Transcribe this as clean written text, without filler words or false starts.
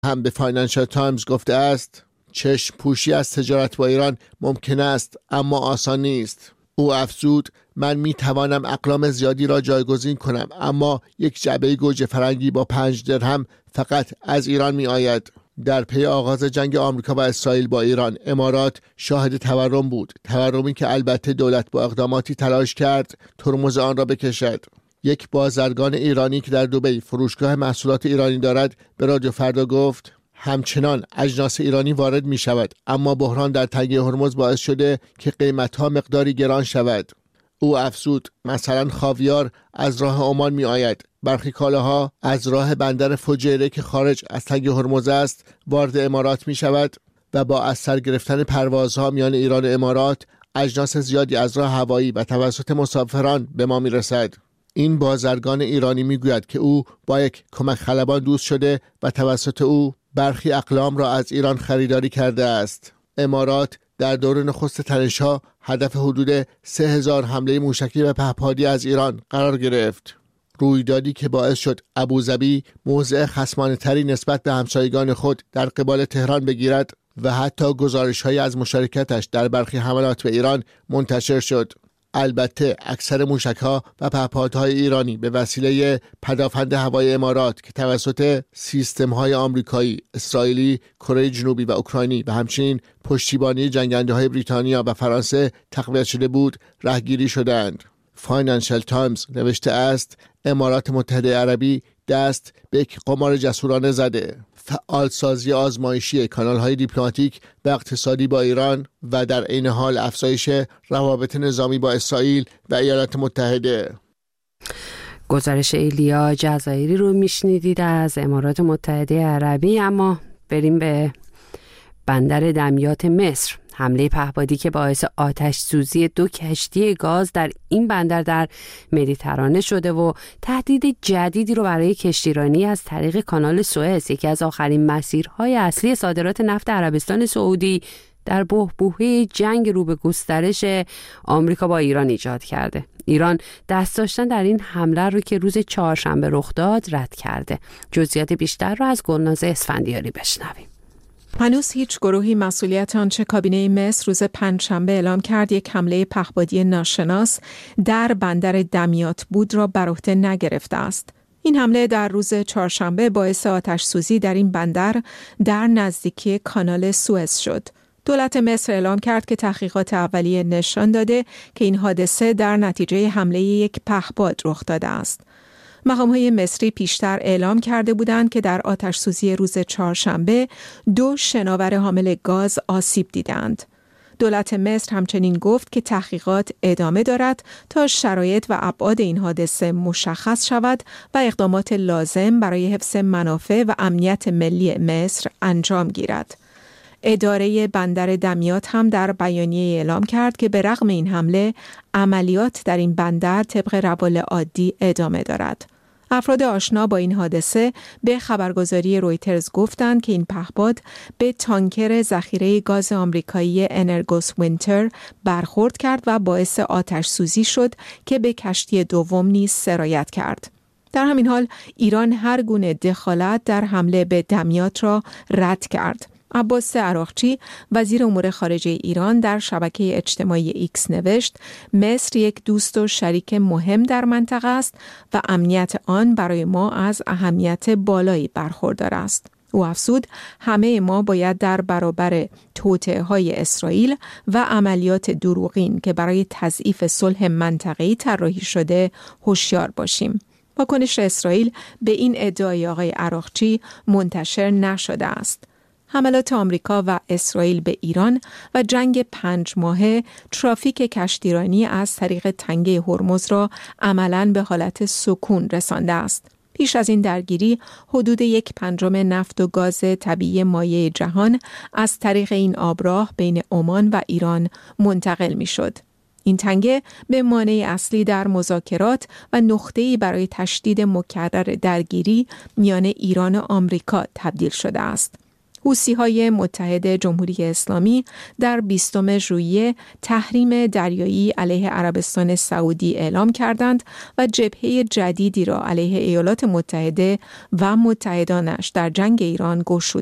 هم به فاینانشال تایمز گفته است چشم پوشی از تجارت با ایران ممکن است اما آسان نیست. او افزود من می توانم اقلام زیادی را جایگزین کنم اما یک جعبه گوجه فرنگی با 5 درهم فقط از ایران می آید. در پی آغاز جنگ آمریکا و اسرائیل با ایران، امارات شاهد تورم بود، تورمی که البته دولت با اقداماتی تلاش کرد ترمز آن را بکشد. یک بازرگان ایرانی که در دبی فروشگاه محصولات ایرانی دارد به رادیو فردا گفت همچنان اجناس ایرانی وارد می شود اما بحران در تنگه هرمز باعث شده که قیمتها مقداری گران شود. او افزود مثلا خاویار از راه عمان می آید. برخی کالاها از راه بندر فجیره که خارج از تنگه هرمز است وارد امارات می شود و با از سر گرفتن پروازها میان ایران و امارات اجناس زیادی از راه هوایی و توسط مسافران به ما می رسد. این بازرگان ایرانی می گوید که او با یک کمک خلبان دوست شده و توسط او برخی اقلام را از ایران خریداری کرده است. امارات در دور نخست تنش‌ها هدف حدود 3000 حمله موشکی و پهپادی از ایران قرار گرفت. رویدادی که باعث شد ابوظبی موضع خصمانه‌تری نسبت به همسایگان خود در قبال تهران بگیرد و حتی گزارش‌هایی از مشارکتش در برخی حملات به ایران منتشر شد. البته اکثر موشک‌ها و پهپادهای ایرانی به وسیله پدافند هوایی امارات که توسط سیستم‌های آمریکایی، اسرائیلی، کره جنوبی و اوکراینی و همچنین پشتیبانی جنگنده‌های بریتانیا و فرانسه تقویت شده بود، رهگیری شدند. فاینانشال تایمز نوشته است امارات متحده عربی دست به یک قمار جسورانه زده. فعالسازی آزمایشی کانال‌های دیپلماتیک و اقتصادی با ایران و در عین حال افزایش روابط نظامی با اسرائیل و ایالات متحده. گزارش ایلیا جزایری رو میشنیدید از امارات متحده عربی. اما بریم به بندر دمیات مصر. حمله پهپادی که باعث آتش سوزی 2 کشتی گاز در این بندر در مدیترانه شده و تهدید جدیدی رو برای کشتیرانی از طریق کانال سوئز، یکی از آخرین مسیرهای اصلی صادرات نفت عربستان سعودی، در بحبوحه جنگ رو به گسترش آمریکا با ایران ایجاد کرده. ایران دست داشتن در این حمله رو که روز چهارشنبه رخ داد رد کرده. جزئیات بیشتر رو از گلناز اسفندیاری بشنویم. هنوز هیچ گروهی مسئولیت آنچه کابینه مصر روز پنجشنبه اعلام کرد یک حمله پهپادی ناشناس در بندر دمیات بود را بر عهده نگرفته است. این حمله در روز چهارشنبه باعث آتش سوزی در این بندر در نزدیکی کانال سوئز شد. دولت مصر اعلام کرد که تحقیقات اولیه نشان داده که این حادثه در نتیجه حمله یک پهپاد رخ داده است. مقام‌های مصری پیشتر اعلام کرده بودند که در آتش سوزی روز چهارشنبه 2 شناور حامل گاز آسیب دیدند. دولت مصر همچنین گفت که تحقیقات ادامه دارد تا شرایط و ابعاد این حادثه مشخص شود و اقدامات لازم برای حفظ منافع و امنیت ملی مصر انجام گیرد. اداره بندر دمیات هم در بیانیه اعلام کرد که به رغم این حمله عملیات در این بندر طبق روال عادی ادامه دارد. افراد آشنا با این حادثه به خبرگزاری رویترز گفتند که این پهپاد به تانکر ذخیره گاز آمریکایی انرگوس وینتر برخورد کرد و باعث آتش سوزی شد که به کشتی دوم نیز سرایت کرد. در همین حال ایران هر گونه دخالت در حمله به دمیات را رد کرد. عباس عراقچی وزیر امور خارجه ایران در شبکه اجتماعی ایکس نوشت مصر یک دوست و شریک مهم در منطقه است و امنیت آن برای ما از اهمیت بالایی برخوردار است. او افزود همه ما باید در برابر توطئه‌های اسرائیل و عملیات دروغین که برای تضعیف صلح منطقه‌ای طراحی شده هوشیار باشیم. واکنش اسرائیل به این ادعای آقای عراقچی منتشر نشده است. حملات آمریکا و اسرائیل به ایران و جنگ 5 ماهه ترافیک کشتیرانی از طریق تنگه هرمز را عملاً به حالت سکون رسانده است. پیش از این درگیری حدود 1/5 نفت و گاز طبیعی مایع جهان از طریق این آبراه بین عمان و ایران منتقل می شد. این تنگه به مانع اصلی در مذاکرات و نقطه‌ای برای تشدید مکرر درگیری میان ایران و آمریکا تبدیل شده است. حوثی‌های متحد جمهوری اسلامی در 20 ژوئیه تحریم دریایی علیه عربستان سعودی اعلام کردند و جبهه جدیدی را علیه ایالات متحده و متحدانش در جنگ ایران گشودند.